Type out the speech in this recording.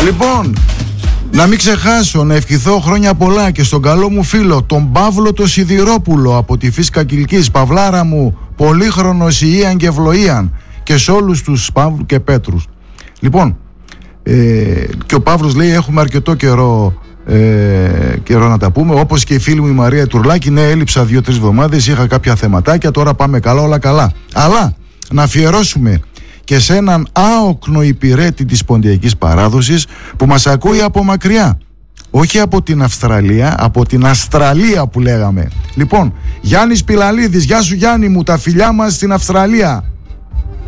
Λοιπόν, να μην ξεχάσω να ευχηθώ χρόνια πολλά και στον καλό μου φίλο, τον Παύλο το Σιδηρόπουλο από τη Φύσκα Κιλκής. Παυλάρα μου, πολύχρονος Ιαν και ευλογίαν, και σε όλους τους Παύλου και Πέτρους. Λοιπόν, και ο Παύλος λέει έχουμε αρκετό καιρό να τα πούμε, όπως και η φίλη μου η Μαρία Τουρλάκη. Ναι, έλειψα 2-3 εβδομάδες, είχα κάποια θεματάκια, τώρα πάμε καλά, όλα καλά. Αλλά να αφιερώσουμε και σε έναν άοκνο υπηρέτη της ποντιακής παράδοσης που μας ακούει από μακριά, όχι από την Αυστραλία, από την Αστραλία που λέγαμε. Λοιπόν, Γιάννης Πιλαλίδης, γεια σου Γιάννη μου, τα φιλιά μας στην Αυστραλία.